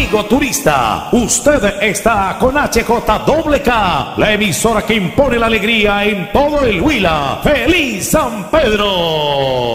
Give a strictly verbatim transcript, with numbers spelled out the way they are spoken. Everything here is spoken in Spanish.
Amigo turista, usted está con H J W K, la emisora que impone la alegría en todo el Huila. ¡Feliz San Pedro!